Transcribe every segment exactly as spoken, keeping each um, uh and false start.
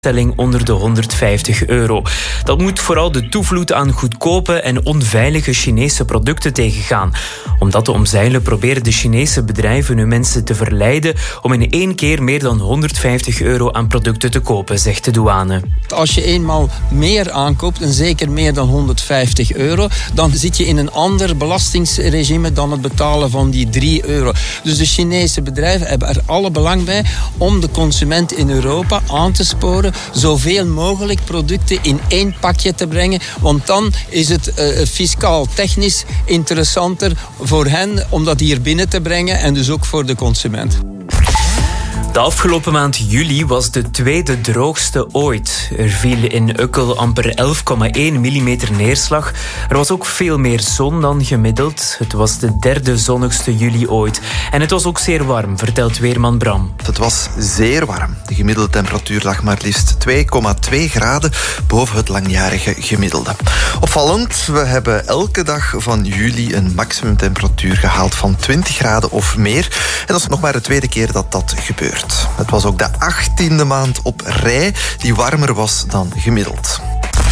stelling onder de honderdvijftig euro. Dat moet vooral de toevloed aan goedkope en onveilige Chinese producten tegengaan. Om dat te omzeilen proberen de Chinese bedrijven hun mensen te verleiden om in één keer meer dan honderdvijftig euro aan producten te kopen, zegt de douane. Als je eenmaal meer aankoopt, en zeker meer dan honderdvijftig euro, dan zit je in een ander belastingsregime dan het betalen van die drie euro. Dus de Chinese bedrijven hebben er alle belang bij om de consument in Europa aan te sporen zoveel mogelijk producten in één pakje te brengen, want dan is het uh, fiscaal technisch interessanter voor hen om dat hier binnen te brengen en dus ook voor de consument. De afgelopen maand juli was de tweede droogste ooit. Er viel in Ukkel amper elf komma één millimeter neerslag. Er was ook veel meer zon dan gemiddeld. Het was de derde zonnigste juli ooit. En het was ook zeer warm, vertelt weerman Bram. Het was zeer warm. De gemiddelde temperatuur lag maar liefst twee komma twee graden boven het langjarige gemiddelde. Opvallend, we hebben elke dag van juli een maximumtemperatuur gehaald van twintig graden of meer. En dat is nog maar de tweede keer dat dat gebeurt. Het was ook de achttiende maand op rij die warmer was dan gemiddeld.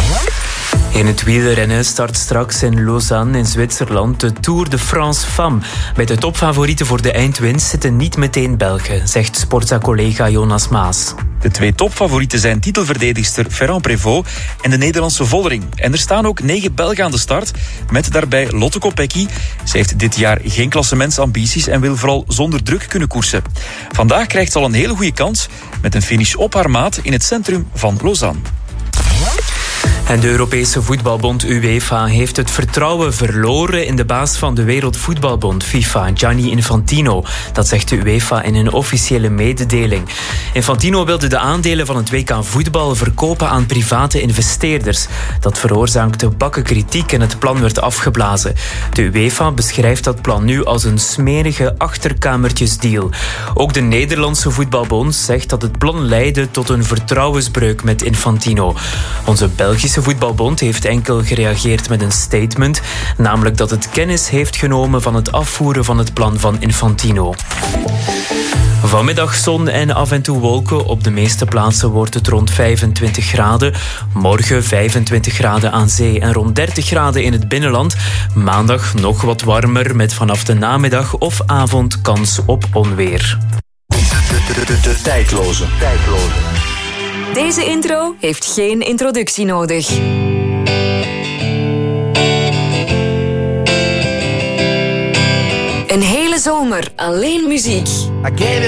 In het wielrennen start straks in Lausanne in Zwitserland de Tour de France Femmes. Bij de topfavorieten voor de eindwinst zitten niet meteen Belgen, zegt Sportza-collega Jonas Maas. De twee topfavorieten zijn titelverdedigster Ferrand Prévot en de Nederlandse Vollering. En er staan ook negen Belgen aan de start, met daarbij Lotte Kopecky. Ze heeft dit jaar geen klassementsambities en wil vooral zonder druk kunnen koersen. Vandaag krijgt ze al een hele goede kans met een finish op haar maat in het centrum van Lausanne. En de Europese voetbalbond UEFA heeft het vertrouwen verloren in de baas van de Wereldvoetbalbond FIFA, Gianni Infantino. Dat zegt de UEFA in een officiële mededeling. Infantino wilde de aandelen van het W K voetbal verkopen aan private investeerders. Dat veroorzaakte bakken kritiek en het plan werd afgeblazen. De UEFA beschrijft dat plan nu als een smerige achterkamertjesdeal. Ook de Nederlandse voetbalbond zegt dat het plan leidde tot een vertrouwensbreuk met Infantino. Onze Belgische voetbalbond heeft enkel gereageerd met een statement, namelijk dat het kennis heeft genomen van het afvoeren van het plan van Infantino. Vanmiddag zon en af en toe wolken. Op de meeste plaatsen wordt het rond vijfentwintig graden. Morgen vijfentwintig graden aan zee en rond dertig graden in het binnenland. Maandag nog wat warmer met vanaf de namiddag of avond kans op onweer. De, de, de, de tijdloze. tijdloze. Deze intro heeft geen introductie nodig. Een hele zomer alleen muziek. I gave